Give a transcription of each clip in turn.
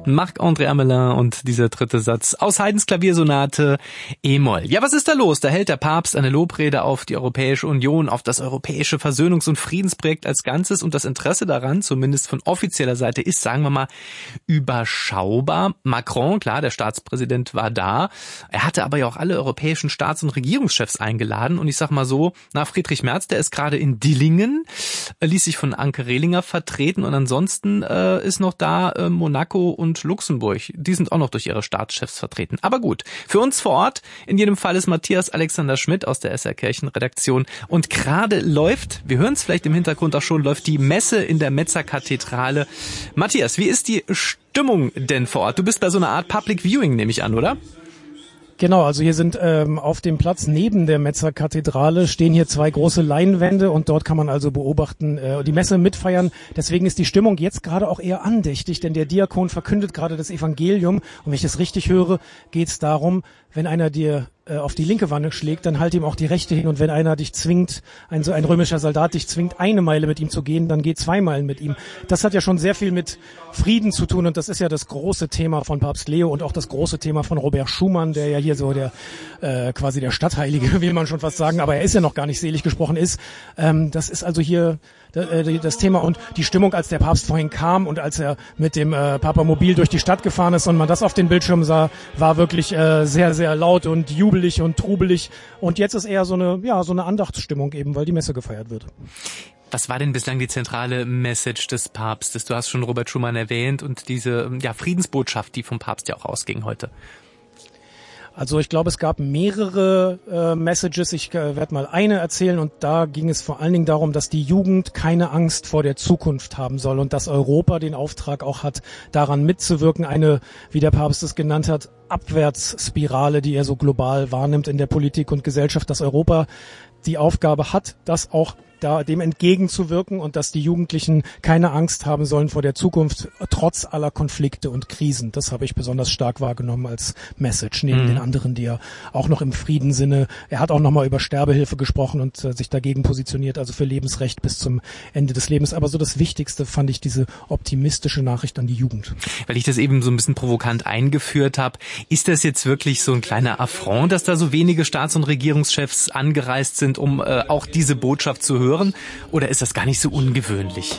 Marc-André Amelin und dieser dritte Satz aus Haydns Klaviersonate E-Moll. Ja, was ist da los? Da hält der Papst eine Lobrede auf die Europäische Union, auf das europäische Versöhnungs- und Friedensprojekt als Ganzes, und das Interesse daran, zumindest von offizieller Seite, ist, sagen wir mal, überschaubar. Macron, klar, der Staatspräsident war da. Er hatte aber ja auch alle europäischen Staats- und Regierungschefs eingeladen, und ich sag mal so, Friedrich Merz, der ist gerade in Dillingen, ließ sich von Anke Rehlinger vertreten, und ansonsten ist noch da Monaco und Luxemburg. Die sind auch noch durch ihre Staatschefs vertreten. Aber gut, für uns vor Ort in jedem Fall ist Matthias Alexander Schmidt aus der SR Kirchenredaktion, und gerade läuft, wir hören es vielleicht im Hintergrund auch schon, läuft die Messe in der Metzerkathedrale. Matthias, wie ist die Stimmung denn vor Ort? Du bist bei so einer Art Public Viewing, nehme ich an, oder? Genau, also hier sind auf dem Platz neben der Metzerkathedrale stehen hier 2 große Leinwände, und dort kann man also beobachten, die Messe mitfeiern. Deswegen ist die Stimmung jetzt gerade auch eher andächtig, denn der Diakon verkündet gerade das Evangelium, und wenn ich das richtig höre, geht es darum, wenn einer dir auf die linke Wange schlägt, dann halt ihm auch die rechte hin, und wenn einer dich zwingt, ein römischer Soldat dich zwingt, 1 Meile mit ihm zu gehen, dann geh 2 Meilen mit ihm. Das hat ja schon sehr viel mit Frieden zu tun, und das ist ja das große Thema von Papst Leo und auch das große Thema von Robert Schumann, der ja hier so der quasi der Stadtheilige, will man schon fast sagen, aber er ist ja noch gar nicht selig gesprochen ist. Das ist also hier das Thema, und die Stimmung, als der Papst vorhin kam und als er mit dem Papamobil durch die Stadt gefahren ist und man das auf den Bildschirm sah, war wirklich sehr, sehr laut und jubelig und trubelig, und jetzt ist eher so eine Andachtsstimmung eben, weil die Messe gefeiert wird. Was war denn bislang die zentrale Message des Papstes? Du hast schon Robert Schumann erwähnt und diese Friedensbotschaft, die vom Papst ja auch ausging heute. Also ich glaube, es gab mehrere Messages. Ich werde mal eine erzählen, und da ging es vor allen Dingen darum, dass die Jugend keine Angst vor der Zukunft haben soll und dass Europa den Auftrag auch hat, daran mitzuwirken. Eine, wie der Papst es genannt hat, Abwärtsspirale, die er so global wahrnimmt in der Politik und Gesellschaft, dass Europa die Aufgabe hat, das auch dem entgegenzuwirken, und dass die Jugendlichen keine Angst haben sollen vor der Zukunft, trotz aller Konflikte und Krisen. Das habe ich besonders stark wahrgenommen als Message, neben den anderen, die ja auch noch im Friedensinne, er hat auch nochmal über Sterbehilfe gesprochen und sich dagegen positioniert, also für Lebensrecht bis zum Ende des Lebens. Aber so das Wichtigste fand ich diese optimistische Nachricht an die Jugend. Weil ich das eben so ein bisschen provokant eingeführt habe, ist das jetzt wirklich so ein kleiner Affront, dass da so wenige Staats- und Regierungschefs angereist sind, um auch diese Botschaft zu hören? Oder ist das gar nicht so ungewöhnlich?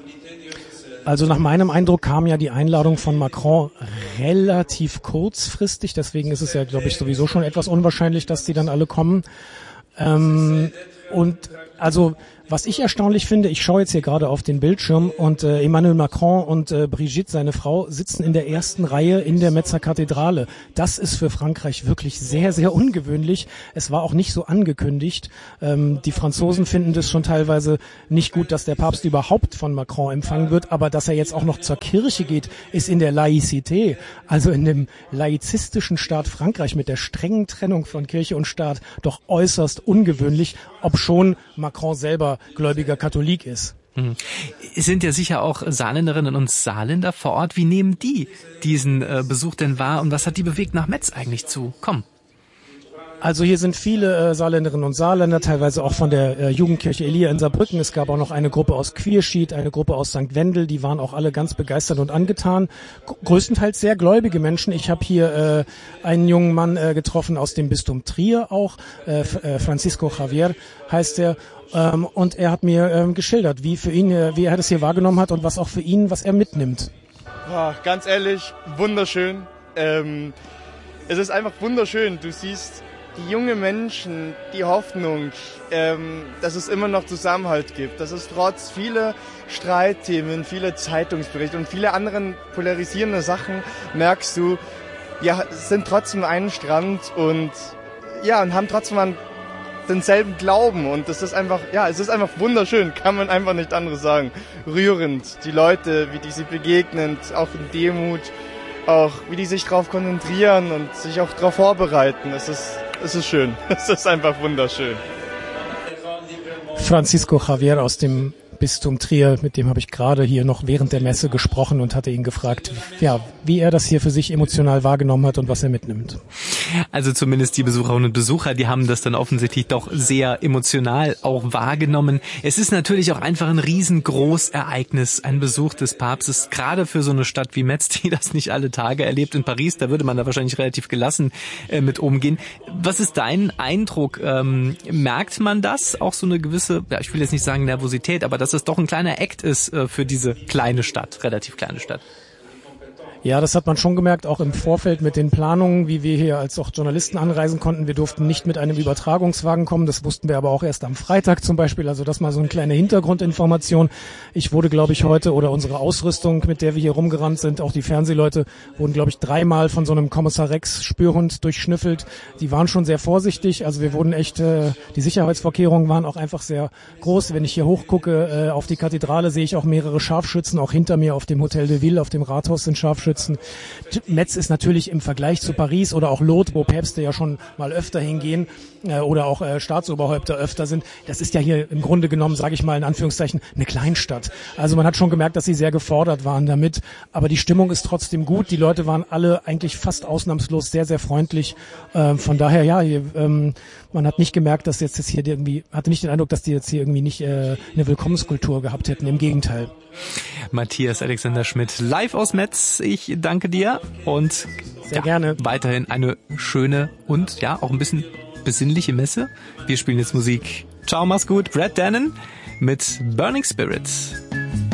Also nach meinem Eindruck kam ja die Einladung von Macron relativ kurzfristig. Deswegen ist es ja, glaube ich, sowieso schon etwas unwahrscheinlich, dass die dann alle kommen. Und also was ich erstaunlich finde, ich schaue jetzt hier gerade auf den Bildschirm, und Emmanuel Macron und Brigitte, seine Frau, sitzen in der ersten Reihe in der Metzerkathedrale. Das ist für Frankreich wirklich sehr, sehr ungewöhnlich. Es war auch nicht so angekündigt. Die Franzosen finden das schon teilweise nicht gut, dass der Papst überhaupt von Macron empfangen wird, aber dass er jetzt auch noch zur Kirche geht, ist in der Laïcité, also in dem laizistischen Staat Frankreich mit der strengen Trennung von Kirche und Staat, doch äußerst ungewöhnlich, obschon Macron selber gläubiger Katholik ist. Es sind ja sicher auch Saarländerinnen und Saarländer vor Ort. Wie nehmen die diesen Besuch denn wahr, und was hat die bewegt, nach Metz eigentlich zu kommen? Also hier sind viele Saarländerinnen und Saarländer, teilweise auch von der Jugendkirche Elia in Saarbrücken. Es gab auch noch eine Gruppe aus Quierschied, eine Gruppe aus St. Wendel, die waren auch alle ganz begeistert und angetan. Größtenteils sehr gläubige Menschen. Ich habe hier einen jungen Mann getroffen aus dem Bistum Trier auch, Francisco Javier heißt er. Und er hat mir geschildert, wie er das hier wahrgenommen hat und was auch für ihn, was er mitnimmt. Ganz ehrlich, wunderschön. Es ist einfach wunderschön. Du siehst die jungen Menschen, die Hoffnung, dass es immer noch Zusammenhalt gibt, dass es trotz vieler Streitthemen, vieler Zeitungsberichte und viele anderen polarisierende Sachen, merkst du, wir sind trotzdem einen Strand und haben trotzdem denselben Glauben, und das ist einfach, es ist einfach wunderschön, kann man einfach nicht anderes sagen. Rührend, die Leute, wie die sie begegnen, auch in Demut, auch wie die sich darauf konzentrieren und sich auch darauf vorbereiten. Es ist schön, es ist einfach wunderschön. Francisco Javier aus dem Bistum Trier, mit dem habe ich gerade hier noch während der Messe gesprochen und hatte ihn gefragt, wie er das hier für sich emotional wahrgenommen hat und was er mitnimmt. Also zumindest die Besucherinnen und Besucher, die haben das dann offensichtlich doch sehr emotional auch wahrgenommen. Es ist natürlich auch einfach ein riesengroßes Ereignis, ein Besuch des Papstes, gerade für so eine Stadt wie Metz, die das nicht alle Tage erlebt. In Paris, da würde man da wahrscheinlich relativ gelassen mit umgehen. Was ist dein Eindruck? Merkt man das? Auch so eine gewisse, ja, ich will jetzt nicht sagen Nervosität, aber dass es doch ein kleiner Act ist für diese kleine Stadt, relativ kleine Stadt. Ja, das hat man schon gemerkt, auch im Vorfeld mit den Planungen, wie wir hier als auch Journalisten anreisen konnten. Wir durften nicht mit einem Übertragungswagen kommen, das wussten wir aber auch erst am Freitag zum Beispiel. Also das mal so eine kleine Hintergrundinformation. Ich wurde, glaube ich, heute, oder unsere Ausrüstung, mit der wir hier rumgerannt sind, auch die Fernsehleute, wurden, glaube ich, 3-mal von so einem Kommissar Rex Spürhund durchschnüffelt. Die waren schon sehr vorsichtig, also wir wurden echt, die Sicherheitsvorkehrungen waren auch einfach sehr groß. Wenn ich hier hochgucke auf die Kathedrale, sehe ich auch mehrere Scharfschützen, auch hinter mir auf dem Hotel de Ville, auf dem Rathaus sind Scharfschützen. Metz ist natürlich im Vergleich zu Paris oder auch Lourdes, wo Päpste ja schon mal öfter hingehen oder auch Staatsoberhäupter öfter sind. Das ist ja hier im Grunde genommen, sage ich mal in Anführungszeichen, eine Kleinstadt. Also man hat schon gemerkt, dass sie sehr gefordert waren damit. Aber die Stimmung ist trotzdem gut. Die Leute waren alle eigentlich fast ausnahmslos sehr, sehr freundlich. Von daher, ja, hier, man hat nicht gemerkt, dass jetzt hier irgendwie, hatte nicht den Eindruck, dass die jetzt hier irgendwie nicht eine Willkommenskultur gehabt hätten. Im Gegenteil. Matthias Alexander Schmidt, live aus Metz. Ich danke dir und sehr gerne. Weiterhin eine schöne und ja auch ein bisschen besinnliche Messe. Wir spielen jetzt Musik. Ciao, mach's gut. Brad Dannen mit Burning Spirits.